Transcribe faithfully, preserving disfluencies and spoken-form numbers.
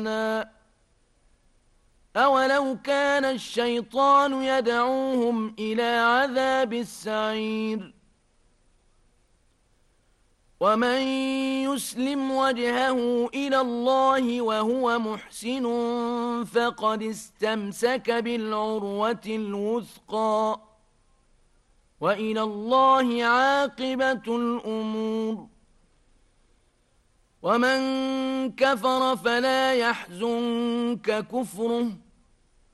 أولو كان الشيطان يدعوهم إلى عذاب السعير ومن يسلم وجهه إلى الله وهو محسن فقد استمسك بالعروة الوثقى وإلى الله عاقبة الأمور ومن كفر فلا يحزنك كفره